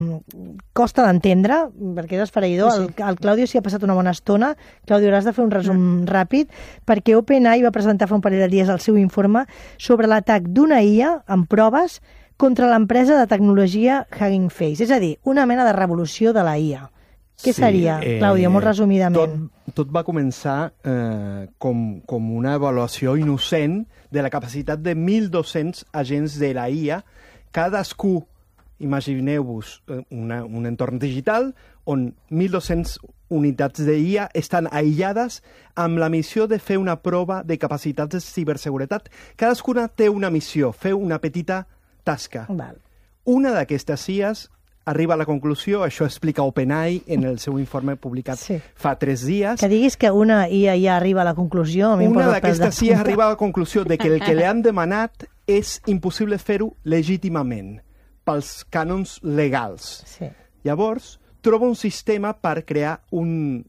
costa d'entendre, perquè és esfereïdor. Sí. El Claudio s'hi ha passat una bona estona. Claudio, hauràs de fer un resum ràpid, perquè OpenAI va presentar fa un parell de dies el seu informe sobre l'atac d'una IA amb proves contra l'empresa de tecnologia Hugging Face. És a dir, una mena de revolució de la IA. Què seria, Claudio, molt resumidament? Tot va començar com una avaluació innocent de la capacitat de 1.200 agents de la IA, cadascú. Imagineu-vos un entorn digital on 1.200 unitats de IA estan aïllades amb la missió de fer una prova de capacitats de ciberseguretat. Cadascuna té una missió, fer una petita tasca. Val. Una d'aquestes IAs arriba a la conclusió, això explica OpenAI en el seu informe publicat fa 3 dies. Que diguis que una IA ja arriba a la conclusió, a mi em posa el pèl de d'aquestes IAs arriba a la conclusió de que el que li han demanat és impossible fer-ho legítimament, pels cànons legals. Sí. Llavors, troba un sistema per crear una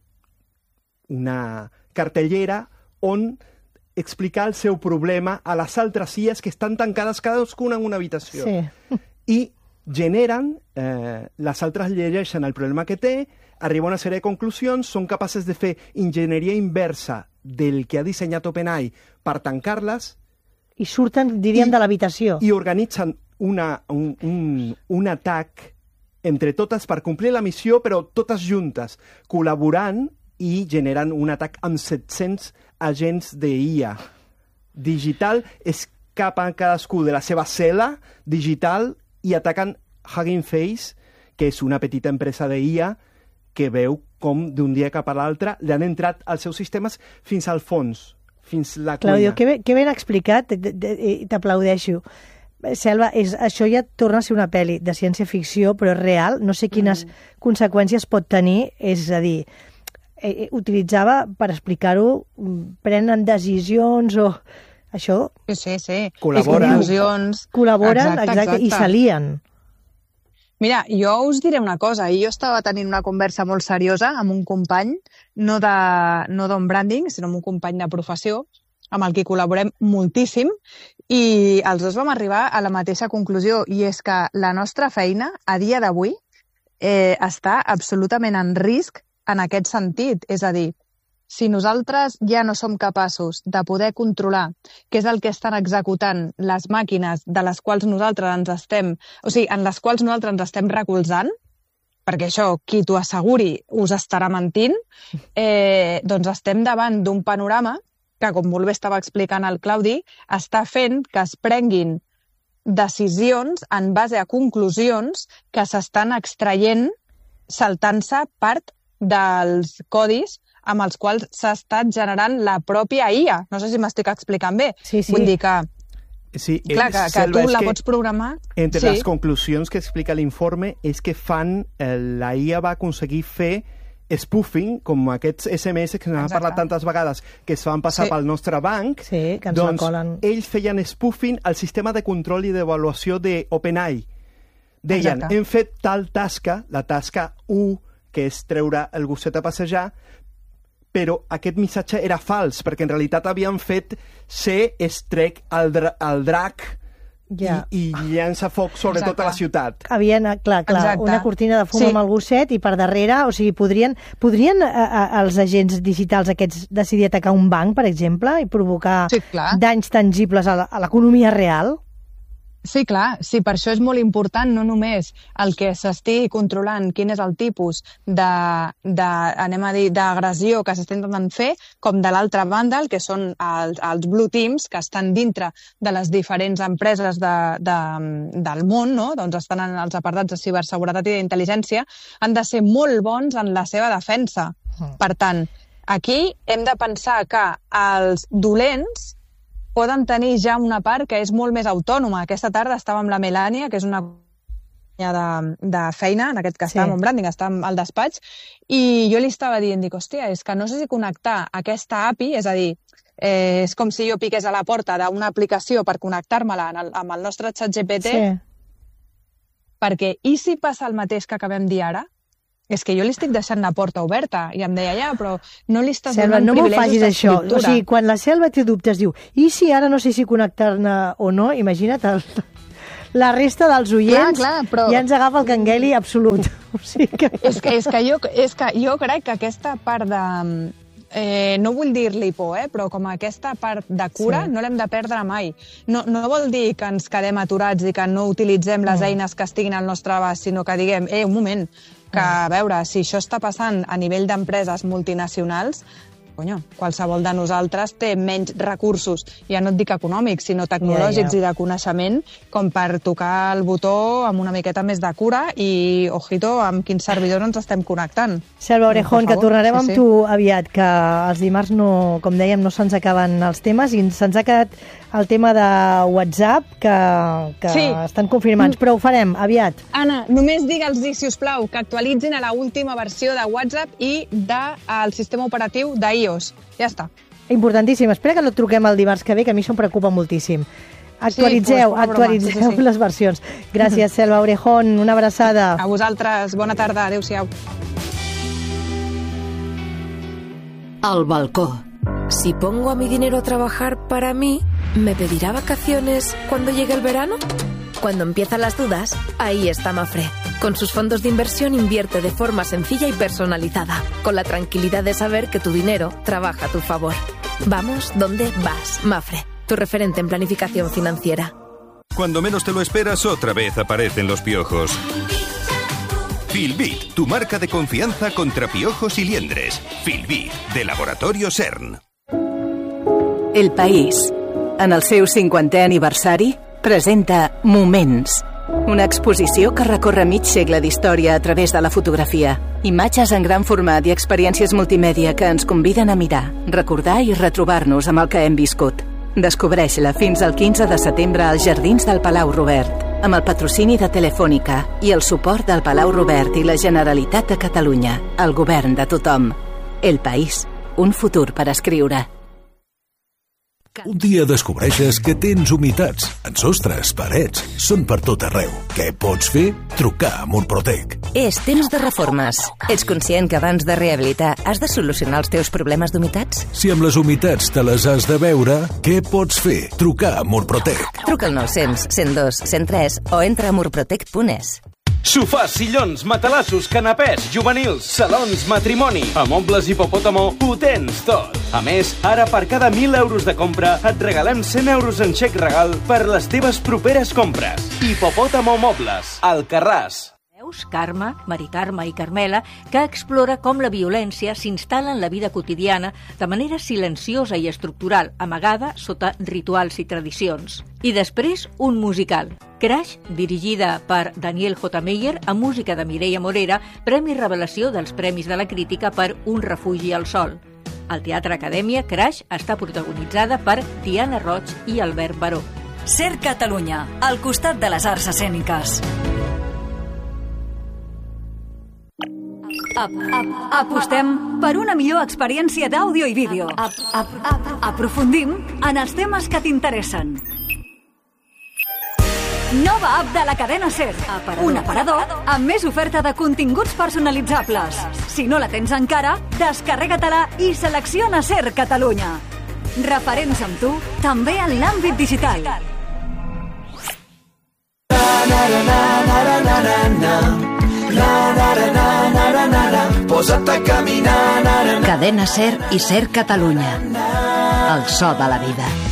cartellera on explicar el seu problema a les altres IAs que estan tancades cadascuna en una habitació. Sí. I generen, les altres llegeixen el problema que té, arriba a una sèrie de conclusions, són capaces de fer enginyeria inversa del que ha dissenyat OpenAI per tancar-les. I surten, diríem, de l'habitació. I organitzen un atac entre totes per complir la missió, però totes juntes, col·laborant i generant un atac amb 700 agents de IA digital, escapen cadascú de la seva cel·la digital i ataquen Hugging Face, que és una petita empresa de IA que veu com d'un dia cap a l'altre li han entrat als seus sistemes fins al fons, fins la cuina. Claudio, que ben explicat, t'aplaudeixo. Selva, això ja torna a ser una pel·li de ciència-ficció, però és real, no sé quines conseqüències pot tenir, és a dir, utilitzava, per explicar-ho, prenen decisions o... Això... Sí. Col·laboren. Col·laboren, exacte, i s'alien. Mira, jo us diré una cosa. Jo estava tenint una conversa molt seriosa amb un company, no d'on branding, sinó amb un company de professió, amb el que col·laborem moltíssim, i els dos vam arribar a la mateixa conclusió, i és que la nostra feina, a dia d'avui, està absolutament en risc en aquest sentit. És a dir, si nosaltres ja no som capaços de poder controlar què és el que estan executant les màquines de les quals nosaltres ens estem, en les quals nosaltres ens estem recolzant, perquè això, qui t'ho asseguri, us estarà mentint, doncs estem davant d'un panorama que, com molt bé estava explicant el Claudi, està fent que es prenguin decisions en base a conclusions que s'estan extraient saltant-se part dels codis amb els quals s'ha estat generant la pròpia IA. No sé si m'estic explicant bé. Sí. Vull dir que, sí, clar, que tu la pots programar... Entre les conclusions que explica l'informe és que la IA va aconseguir fer spoofing, com aquests SMS que n'hem parlat tantes vegades, que es van passar pel nostre banc, que ens doncs recolen. Ells feien spoofing al sistema de control i d'avaluació d'OpenAI. Deien, hem fet tal tasca, la tasca 1, que és treure el gosset a passejar, però aquest missatge era fals, perquè en realitat havien fet ser estrec al drac i llança foc sobre tota la ciutat. Havien, clar, una cortina de fum amb el gosset i per darrere, o sigui, podrien els agents digitals aquests decidir atacar un banc, per exemple, i provocar danys tangibles a l'economia real? Sí, clar, sí, per això és molt important no només el que s'estigui controlant quin és el tipus d'agressió que s'està intentant fer, com de l'altra banda, el que són els blue teams que estan dintre de les diferents empreses del món, no? Doncs estan en els apartats de ciberseguretat i d'intel·ligència, han de ser molt bons en la seva defensa. Per tant, aquí hem de pensar que els dolents poden tenir ja una part que és molt més autònoma. Aquesta tarda estava amb la Melània, que és una companya de feina, en aquest cas estava amb branding, estava al despatx, i jo li estava dient, hòstia, és que no sé si connectar aquesta API, és a dir, és com si jo piqués a la porta d'una aplicació per connectar-me-la amb el nostre ChatGPT, perquè i si passa el mateix que acabem dir ara? És que jo li estic deixant la porta oberta. I em deia, però no li estàs donant privilegis d'escriptura. No m'ho facis això. O sigui, quan la Selva té dubtes, diu, i si ara no sé si connectar-ne o no, imagina't la resta dels oients però... ja ens agafa el cangueli absolut. O sigui que... és que jo crec que aquesta part de... no vull dir-li por, però com aquesta part de cura no l'hem de perdre mai. No vol dir que ens quedem aturats i que no utilitzem les eines que estiguin al nostre abast, sinó que diguem, un moment, que a veure, si això està passant a nivell d'empreses multinacionals, qualsevol de nosaltres té menys recursos, ja no et dic econòmics, sinó tecnològics i de coneixement, com per tocar el botó amb una miqueta més de cura i, ojito, amb quin servidor ens estem connectant. Selva Orejón, que tornarem amb tu aviat, que els dimarts, com dèiem, no se'ns acaben els temes i se'ns ha quedat el tema de WhatsApp, que estan confirmats, però ho farem aviat. Anna, només digue'ls, sisplau, que actualitzin a la última versió de WhatsApp i del sistema operatiu d'iOS. Ja està. Importantíssim. Espera que no truquem el dimarts que ve, que a mi això em preocupa moltíssim. Actualitzeu les versions. Gràcies, Selva Orejón. Una abraçada. A vosaltres. Bona tarda. Adéu-siau. Al balcó. Si pongo a mi dinero a trabajar para mí, ¿me pedirá vacaciones cuando llegue el verano? Cuando empiezan las dudas, ahí está Mafre. Con sus fondos de inversión invierte de forma sencilla y personalizada, con la tranquilidad de saber que tu dinero trabaja a tu favor. Vamos donde vas, Mafre, tu referente en planificación financiera. Cuando menos te lo esperas, otra vez aparecen los piojos. Filbit, tu marca de confianza contra piojos y liendres. Filbit, de Laboratorio CERN. El País, en el seu 50è aniversari, presenta Moments, una exposició que recorre mig segle d'història a través de la fotografia. Imatges en gran format i experiències multimèdia que ens conviden a mirar, recordar i retrobar-nos amb el que hem viscut. Descobreix-la fins al 15 de setembre als Jardins del Palau Robert, amb el patrocini de Telefònica i el suport del Palau Robert i la Generalitat de Catalunya, el govern de tothom. El País, un futur per escriure. Un dia descobreixes que tens humitats en sostres, parets, són per tot arreu. Què pots fer? Trucar a Murprotec. És temps de reformes. Ets conscient que abans de rehabilitar has de solucionar els teus problemes d'humitats? Si amb les humitats te les has de veure, què pots fer? Trucar a Murprotec. Truca al 900 102 103 o entra a murprotec.es. Sofàs, sillons, matalassos, canapès, juvenils, salons, matrimoni. A Mobles Hipopòtamo ho tens tot. A més, ara per cada 1.000 euros de compra et regalem 100 euros en xec regal per les teves properes compres. Hipopòtamo Mobles, Alcarràs. Carme, Mari Carme i Carmela, que explora com la violència s'instal·la en la vida quotidiana de manera silenciosa i estructural, amagada sota rituals i tradicions. I després, un musical. Crash, dirigida per Daniel J. Meyer, amb música de Mireia Morera, Premi Revelació dels Premis de la Crítica per Un refugi al sol. Al Teatre Acadèmia, Crash està protagonitzada per Diana Roig i Albert Baró. Ser Catalunya, al costat de les arts escèniques. Apostem per una millor experiència d'àudio i vídeo. Aprofundim en els temes que t'interessen. Nova app de la cadena SER. Un aparador amb més oferta de continguts personalitzables. Si no la tens encara, descarrega-te-la i selecciona SER Catalunya. Referents amb tu, també en l'àmbit digital. Posa't a caminar. Cadena SER i SER Catalunya. El so de la vida.